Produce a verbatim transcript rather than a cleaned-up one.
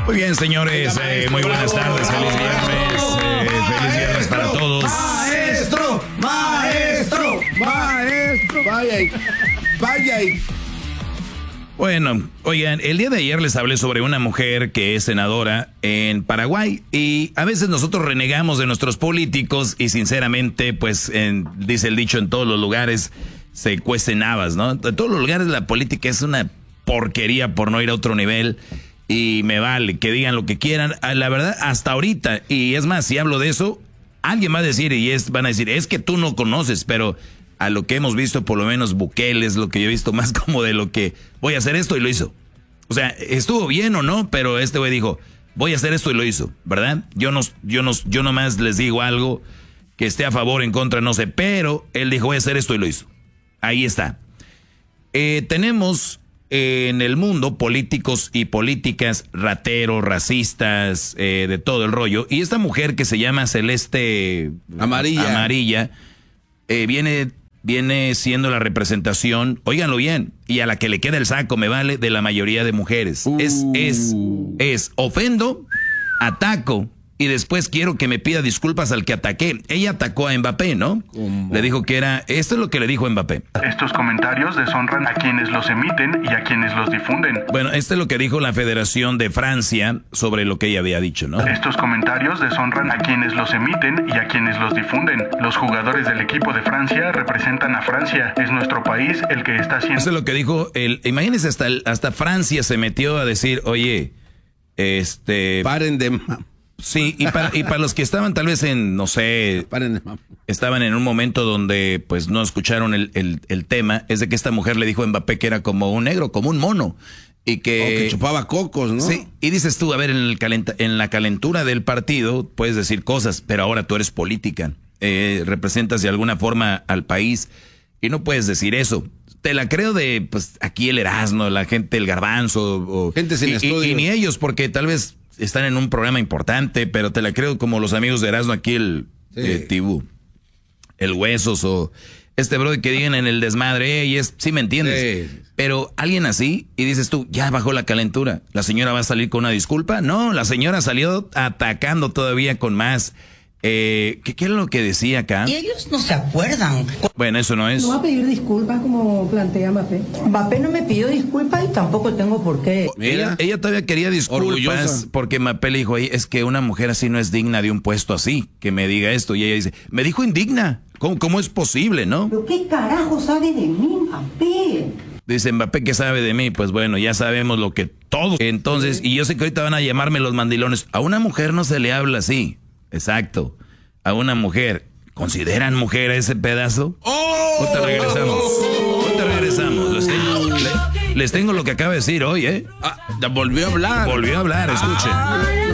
Muy bien, señores, eh, muy buenas tardes, feliz viernes, eh, feliz viernes para todos. Maestro, maestro, maestro, vaya ahí, vaya ahí. Bueno, oigan, el día de ayer les hablé sobre una mujer que es senadora en Paraguay y a veces nosotros renegamos de nuestros políticos y sinceramente, pues, en, dice el dicho, en todos los lugares se cuecen habas, ¿no? En todos los lugares la política es una porquería por no ir a otro nivel. Y me vale que digan lo que quieran. La verdad, hasta ahorita, y es más, si hablo de eso, alguien va a decir, y es, van a decir, es que tú no conoces, pero a lo que hemos visto, por lo menos Bukele es lo que yo he visto más como de lo que voy a hacer esto y lo hizo. O sea, estuvo bien o no, pero este güey dijo, voy a hacer esto y lo hizo, ¿verdad? Yo no, yo no, yo nomás les digo algo que esté a favor, en contra, no sé, pero él dijo, voy a hacer esto y lo hizo. Ahí está. Eh, tenemos en el mundo políticos y políticas rateros, racistas, eh, de todo el rollo. Y esta mujer que se llama Celeste Amarilla, Amarilla eh, viene, viene siendo la representación, óiganlo bien, y a la que le queda el saco, me vale, de la mayoría de mujeres. Uh. Es, es, es, ofendo, ataco, y después quiero que me pida disculpas al que ataqué. Ella atacó a Mbappé, ¿no? ¿Cómo? Le dijo que era... Esto es lo que le dijo Mbappé. Estos comentarios deshonran a quienes los emiten y a quienes los difunden. Bueno, esto es lo que dijo la Federación de Francia sobre lo que ella había dicho, ¿no? Estos comentarios deshonran a quienes los emiten y a quienes los difunden. Los jugadores del equipo de Francia representan a Francia. Es nuestro país el que está haciendo... Eso es lo que dijo el... Imagínense, hasta, hasta Francia se metió a decir, oye, este... Paren de... Sí, y para, y para los que estaban tal vez en, no sé, estaban en un momento donde pues no escucharon el, el, el tema, es de que esta mujer le dijo a Mbappé que era como un negro, como un mono. Y que, o que chupaba cocos, ¿no? Sí, y dices tú, a ver, en, el calenta, en la calentura del partido puedes decir cosas, pero ahora tú eres política, eh, representas de alguna forma al país y no puedes decir eso. Te la creo de, pues, aquí el Erasmo, la gente, el Garbanzo, o, gente sin y, estudios. Y, y ni ellos, porque tal vez están en un programa importante, pero te la creo como los amigos de Erasmo aquí, el sí. eh, Tibú, el Huesos, o este brother que digan en el desmadre, y es, sí me entiendes, sí. Pero alguien así, y dices tú, ya bajó la calentura, ¿la señora va a salir con una disculpa? No, la señora salió atacando todavía con más. Eh, ¿qué, ¿Qué era lo que decía acá? Y ellos no se acuerdan. Bueno, eso no es. No va a pedir disculpas como plantea Mbappé. Mbappé no me pidió disculpas y tampoco tengo por qué. Mira, ella, ella todavía quería disculpas orgullosa. Porque Mbappé le dijo, es que una mujer así no es digna de un puesto así, que me diga esto. Y ella dice, me dijo indigna. ¿Cómo, cómo es posible, no? ¿Pero qué carajo sabe de mí, Mbappé? Dice Mbappé, ¿qué sabe de mí? Pues bueno, ya sabemos lo que todos. Entonces, y yo sé que ahorita van a llamarme los mandilones. A una mujer no se le habla así. Exacto. A una mujer. ¿Consideran mujer a ese pedazo? ¡Oh! Ahorita regresamos. Ahorita regresamos. Les tengo, les, les tengo lo que acaba de decir hoy, ¿eh? Ah, volvió a hablar. Volvió a hablar, escuchen. Ah.